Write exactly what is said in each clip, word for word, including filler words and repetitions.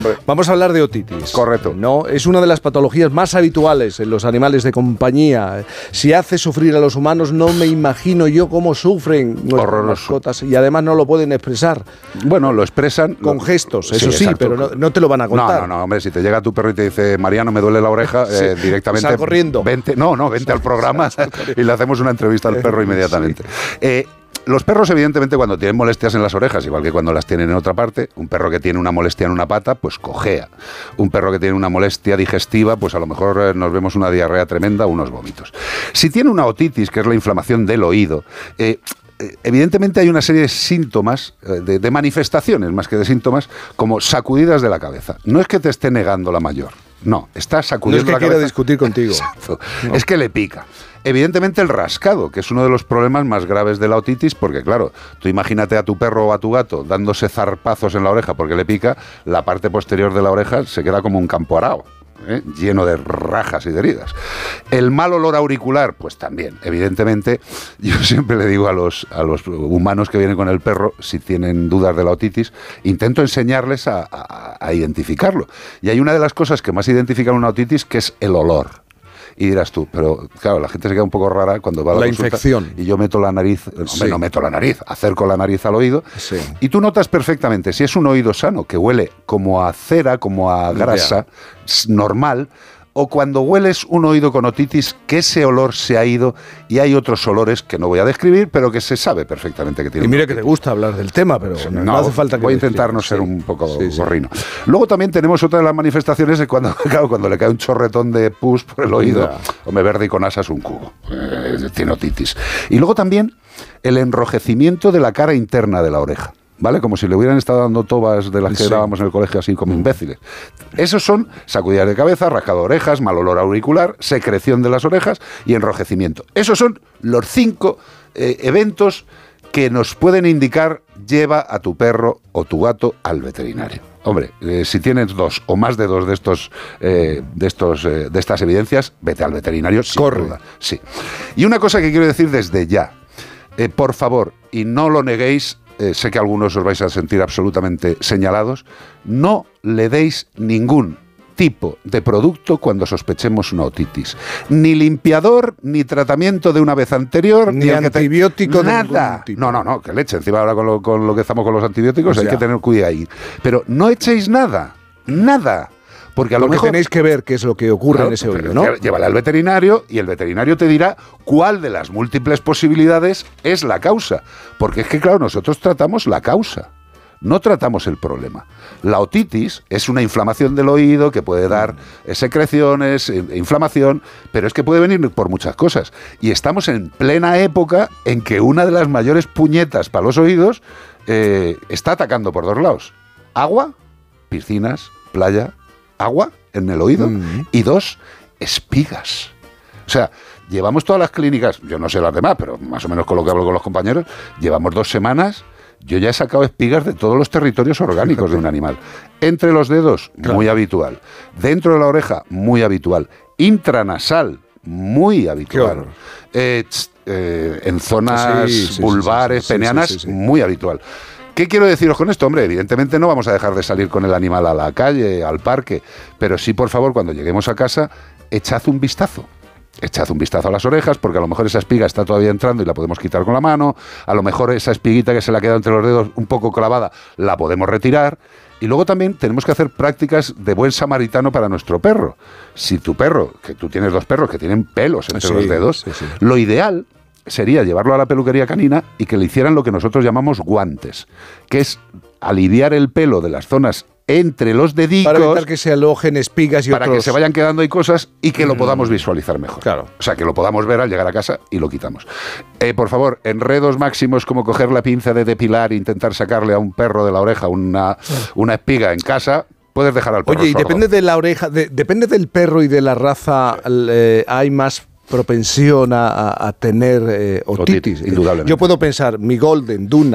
Vamos a hablar de otitis. Correcto. No, es una de las patologías más habituales en los animales de compañía. Si hace sufrir a los humanos, no me imagino yo cómo sufren nuestras mascotas y además no lo pueden expresar. Bueno, lo expresan con lo, gestos, eso sí, sí pero no, no te lo van a contar. No, no, no, hombre, si te llega tu perro y te dice, Mariano, me duele la oreja, sí, eh, directamente sal corriendo. Vente, no, no, vente al programa y le hacemos una entrevista al perro inmediatamente. Sí. Eh, Los perros, evidentemente, cuando tienen molestias en las orejas, igual que cuando las tienen en otra parte, un perro que tiene una molestia en una pata, pues cojea. Un perro que tiene una molestia digestiva, pues a lo mejor eh, nos vemos una diarrea tremenda o unos vómitos. Si tiene una otitis, que es la inflamación del oído, eh, evidentemente hay una serie de síntomas, de, de manifestaciones más que de síntomas, como sacudidas de la cabeza. No es que te esté negando la mayor, no, está sacudiendo la cabeza. No es que quiera discutir contigo. Exacto, no. Es que le pica. Evidentemente el rascado, que es uno de los problemas más graves de la otitis, porque claro, tú imagínate a tu perro o a tu gato dándose zarpazos en la oreja porque le pica, la parte posterior de la oreja se queda como un campo arao. ¿Eh? Lleno de rajas y de heridas. El mal olor auricular, pues también, evidentemente, yo siempre le digo a los, a los humanos que vienen con el perro, si tienen dudas de la otitis, intento enseñarles a, a, a identificarlo. Y hay una de las cosas que más identifican una otitis, que es el olor. Y dirás tú, pero claro, la gente se queda un poco rara cuando va a la, la consulta infección. Y yo meto la nariz, no, sí. no meto la nariz, acerco la nariz al oído, sí. y tú notas perfectamente si es un oído sano, que huele como a cera, como a grasa, yeah. normal, o cuando hueles un oído con otitis, que ese olor se ha ido y hay otros olores que no voy a describir, pero que se sabe perfectamente que tienen. Y mira otitis. que te gusta hablar del tema, pero no, no hace falta que voy a intentar no ser sí. un poco sí, sí. gorrino. Luego también tenemos otra de las manifestaciones de cuando, claro, cuando le cae un chorretón de pus por el oído, yeah. hombre, verde y con asas un cubo, eh, tiene otitis. Y luego también el enrojecimiento de la cara interna de la oreja. ¿Vale? Como si le hubieran estado dando tobas de las que sí. dábamos en el colegio así como imbéciles. Esos son sacudidas de cabeza, rascado de orejas, mal olor auricular, secreción de las orejas y enrojecimiento. Esos son los cinco eh, eventos que nos pueden indicar lleva a tu perro o tu gato al veterinario. Hombre, eh, si tienes dos o más de dos de estos, eh, de estos, eh, de estas evidencias, vete al veterinario sin Corre. duda. Sí. Y una cosa que quiero decir desde ya, eh, por favor, y no lo neguéis. Eh, sé que algunos os vais a sentir absolutamente señalados, no le deis ningún tipo de producto cuando sospechemos una otitis. Ni limpiador, ni tratamiento de una vez anterior, ni, ni antibiótico te... nada. De no, no, no, que leche. Encima ahora con lo, con lo que estamos con los antibióticos, pues hay que tener cuidado ahí. Pero no echéis nada, nada. Porque a lo Porque mejor tenéis que ver qué es lo que ocurre claro, en ese oído, ¿no? Llévale al veterinario y el veterinario te dirá cuál de las múltiples posibilidades es la causa. Porque es que, claro, nosotros tratamos la causa, no tratamos el problema. La otitis es una inflamación del oído que puede dar secreciones, inflamación, pero es que puede venir por muchas cosas. Y estamos en plena época en que una de las mayores puñetas para los oídos eh, está atacando por dos lados. Agua, piscinas, playa... agua en el oído mm. y dos, espigas. O sea, llevamos todas las clínicas, yo no sé las demás, pero más o menos con lo que hablo con los compañeros, llevamos dos semanas, yo ya he sacado espigas de todos los territorios orgánicos de un animal. Entre los dedos, claro. muy habitual. Dentro de la oreja, muy habitual. Intranasal, muy habitual. Eh, eh, en zonas sí, sí, vulvares, sí, sí, peneanas, sí, sí, sí. muy habitual. ¿Qué quiero deciros con esto? Hombre, evidentemente no vamos a dejar de salir con el animal a la calle, al parque, pero sí, por favor, cuando lleguemos a casa, echad un vistazo. Echad un vistazo a las orejas, porque a lo mejor esa espiga está todavía entrando y la podemos quitar con la mano, a lo mejor esa espiguita que se le ha quedado entre los dedos un poco clavada, la podemos retirar, y luego también tenemos que hacer prácticas de buen samaritano para nuestro perro. Si tu perro, que tú tienes dos perros que tienen pelos entre sí, los dedos, sí, sí. lo ideal sería llevarlo a la peluquería canina y que le hicieran lo que nosotros llamamos guantes, que es aliviar el pelo de las zonas entre los dedicos para evitar que se alojen espigas y para otros... que se vayan quedando ahí cosas y que lo podamos visualizar mejor. Claro. O sea, que lo podamos ver al llegar a casa y lo quitamos. Eh, por favor, enredos máximos como coger la pinza de depilar e intentar sacarle a un perro de la oreja una, una espiga en casa... Puedes dejar al perro Oye, y sordo. depende de la oreja, de, depende del perro y de la raza, eh, hay más propensión a, a tener eh, otitis. otitis. Indudablemente. Yo puedo pensar, mi Golden, Duna,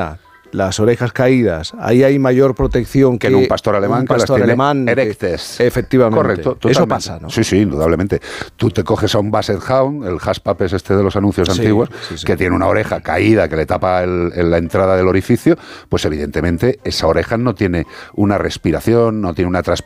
las orejas caídas, ahí hay mayor protección que, que en un pastor alemán, un pastor pastor que las alemán tiene erectes. Que, efectivamente. Correcto. Totalmente. Eso pasa, ¿no? Sí, sí, indudablemente. Tú te coges a un Basset Hound, el Hushpup es este de los anuncios sí, antiguos, sí, sí. que tiene una oreja caída que le tapa el, el, la entrada del orificio, pues evidentemente esa oreja no tiene una respiración, no tiene una transpiración